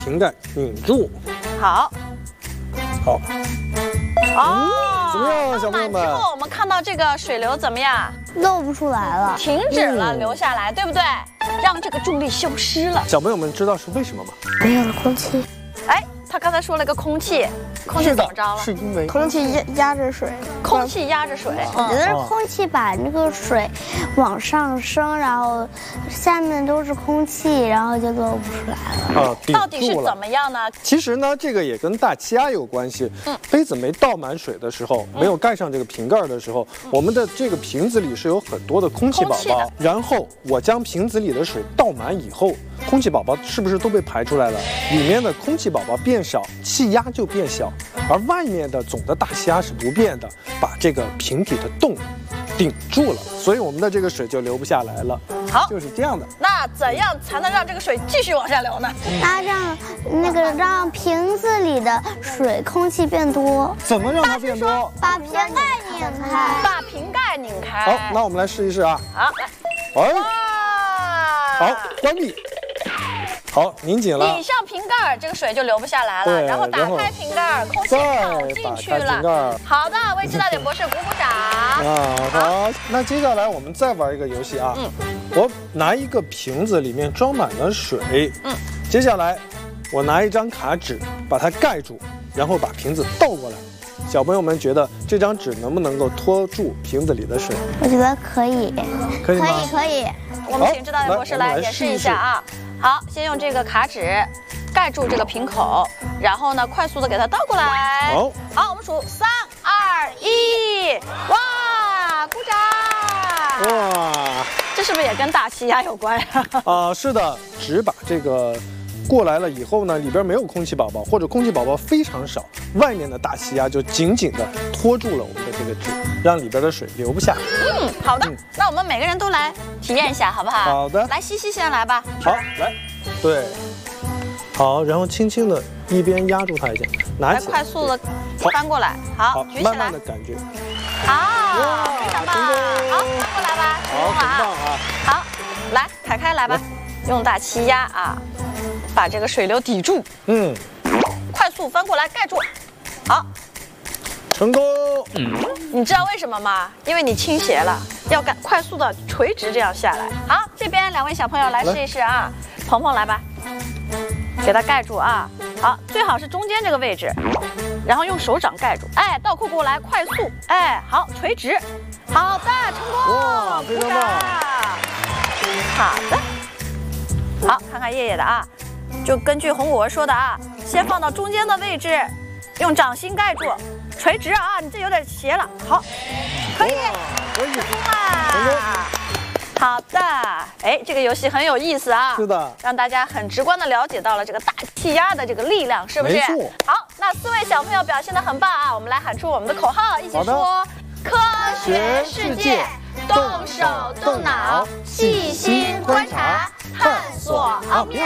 瓶盖拧住。 好， 好。 哦， 怎么样，小朋友们？ 之后我们看到这个水流怎么样？ 漏不出来了， 停止了，流下来，对不对？让这个重力消失了。 小朋友们知道是为什么吗？ 没有了空气。 哎，他刚才说了个空气，空气怎么着了？ 是因为空气压着水， 空气压着水。 我觉得是空气把那个水往上升，然后下面都是空气，然后就漏不出来了。 到底是怎么样呢？ 其实呢，这个也跟大气压有关系。杯子没倒满水的时候，没有盖上这个瓶盖的时候，我们的这个瓶子里是有很多的空气宝宝。然后我将瓶子里的水倒满以后，空气宝宝是不是都被排出来了？里面的空气宝宝变少，气压就变小，而外面的总的大气压是不变的，把这个瓶体的洞顶住了，所以我们的这个水就流不下来了。 好， 就是这样的。 那怎样才能让这个水继续往下流呢？ 那让瓶子里的水空气变多。 怎么让它变多？ 把瓶盖拧开。 把瓶盖拧开。 好，那我们来试一试啊。 好，来。 哎，好，关闭。好，拧紧了。 拧上瓶盖，这个水就流不下来了。然后打开瓶盖，空气跑进去了。好的，为知道点博士鼓鼓掌。 好，那接下来我们再玩一个游戏啊。我拿一个瓶子，里面装满了水。接下来我拿一张卡纸把它盖住，然后把瓶子倒过来。小朋友们觉得这张纸能不能够托住瓶子里的水？ 我觉得可以。 可以吗？ 可以。 我们请知道点博士来演示一下啊。好，先用这个卡纸盖住这个瓶口，然后呢，快速的给它倒过来。好，我们数3、2、1，哇，鼓掌！ 哇， 这是不是也跟大气压有关呀？ 是的，纸把这个过来了以后呢，里边没有空气宝宝，或者空气宝宝非常少，外面的大气压就紧紧的托住了我们的这个纸，让里边的水流不下。 好的，那我们每个人都来体验一下，好不好？ 好的， 来，西西先来吧。 好，来，对，好，然后轻轻的一边压住它一下，拿起来， 快速的翻过来，好，举起来， 慢慢的感觉， 好，非常棒，好，翻过来吧， 好，很棒啊， 好，来，凯凯来吧，用大气压啊，把这个水流抵住，快速翻过来盖住，好。 成功！ 你知道为什么吗？因为你倾斜了，要快速的垂直这样下来。好，这边2位小朋友来试一试啊。鹏鹏来吧，给它盖住啊。好，最好是中间这个位置，然后用手掌盖住。哎，倒扣过来，快速。哎，好，垂直。好的，成功！ 哇，非常棒！ 好的。好，看看叶叶的啊，就根据红果儿说的啊，先放到中间的位置，用掌心盖住。垂直啊，你这有点斜了。好，可以，成功啦！好的，哎，这个游戏很有意思啊。 是的， 让大家很直观的了解到了这个大气压的这个力量，是不是？ 没错。 好，那4位小朋友表现得很棒啊，我们来喊出我们的口号，一起说：科学世界，动手动脑，细心观察，探索奥妙。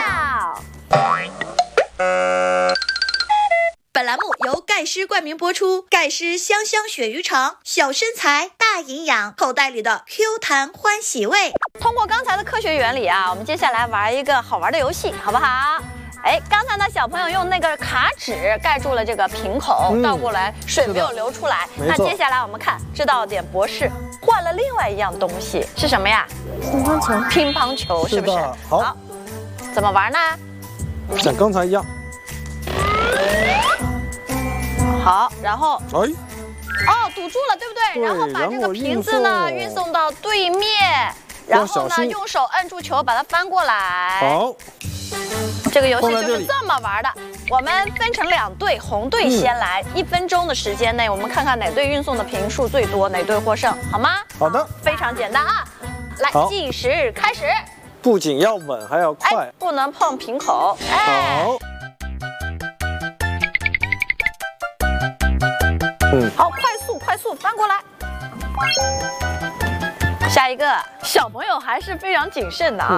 本栏目由盖诗冠名播出，盖诗香香鳕鱼肠，小身材大营养，口袋里的 Q 弹欢喜味。 通过刚才的科学原理啊，我们接下来玩一个好玩的游戏，好不好？哎，刚才呢，小朋友用那个卡纸盖住了这个瓶口，倒过来，水没有流出来。那接下来我们看，知道点博士换了另外一样东西，是什么呀？ 乒乓球。 乒乓球是不是？ 好， 怎么玩呢？ 像刚才一样。 好，然后哎， 堵住了，对不对？然后把这个瓶子呢运送到对面，然后呢用手摁住球，把它翻过来。 好， 这个游戏就是这么玩的。我们分成2队，红队先来，1分钟的时间内，我们看看哪队运送的瓶数最多，哪队获胜，好吗？ 好的， 非常简单啊。来，计时开始。 不仅要稳，还要快， 不能碰瓶口。哎， 好。 好，快速翻过来。下一个小朋友还是非常谨慎的啊。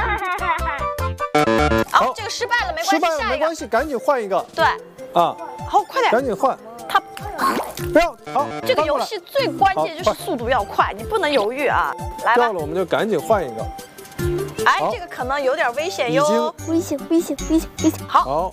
好，这个失败了，没关系， 失败了没关系，赶紧换一个。 对。 啊。 好，快点， 赶紧换。 他不要好。 这个游戏最关键就是速度要快，你不能犹豫啊。来吧。 掉了我们就赶紧换一个。 哎，这个可能有点危险哟。 危险！ 好。 好，